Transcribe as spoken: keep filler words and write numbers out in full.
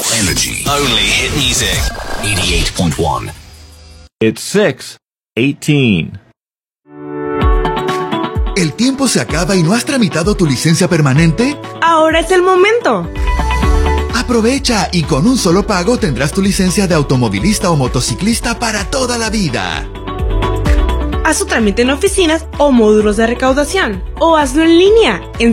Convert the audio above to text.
Energy. Only hit music. eighty-eight point one. It's six eighteen. ¿El tiempo se acaba y no has tramitado tu licencia permanente? Ahora es el momento. Aprovecha y con un solo pago tendrás tu licencia de automovilista o motociclista para toda la vida. Haz tu trámite en oficinas o módulos de recaudación o hazlo en línea en